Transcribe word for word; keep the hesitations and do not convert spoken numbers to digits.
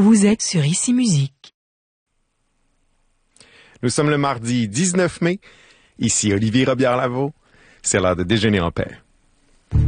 Vous êtes sur Ici Musique. Nous sommes le mardi dix-neuf mai. Ici Olivier Robillard-Lavaux. C'est l'heure de déjeuner en paix.